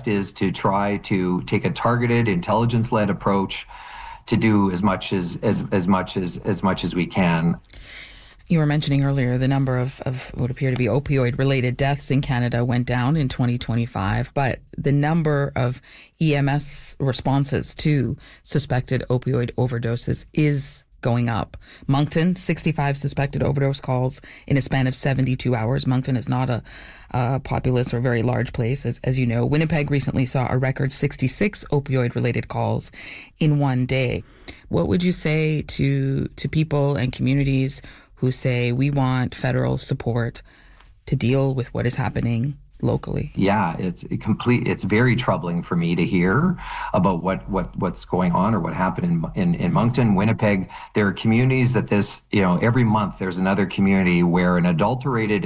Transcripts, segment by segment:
best is to try to take a targeted, intelligence-led approach to do as much as we can. You were mentioning earlier the number of what appear to be opioid-related deaths in Canada went down in 2025, but the number of EMS responses to suspected opioid overdoses is going up. Moncton, 65 suspected overdose calls in a span of 72 hours. Moncton is not a populous or very large place, as you know. Winnipeg recently saw a record 66 opioid-related calls in one day. What would you say to people and communities who say we want federal support to deal with what is happening locally? Yeah, it's very troubling for me to hear about what's going on or what happened in Moncton, Winnipeg. There are communities that every month there's another community where an adulterated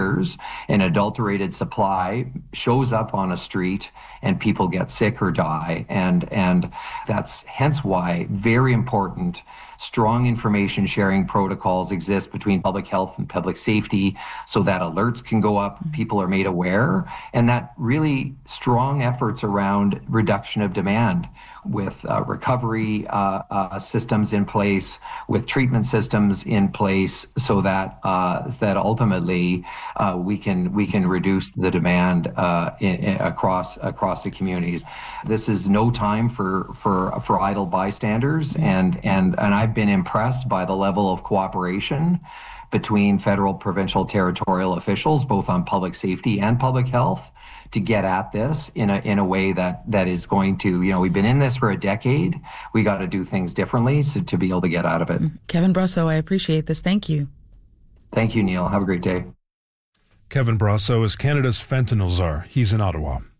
supply shows up on a street and people get sick or die. And that's hence why very important strong information sharing protocols exist between public health and public safety so that alerts can go up, people are made aware, and that really strong efforts around reduction of demand with recovery systems in place, with treatment systems in place, so that ultimately we can reduce the demand across the communities. This is no time for idle bystanders, and I've been impressed by the level of cooperation between federal, provincial, territorial officials, both on public safety and public health, to get at this in a way that is going to, we've been in this for a decade. We got to do things differently to be able to get out of it. Kevin Brosseau, I appreciate this. Thank you. Thank you, Neil. Have a great day. Kevin Brosseau is Canada's fentanyl czar. He's in Ottawa.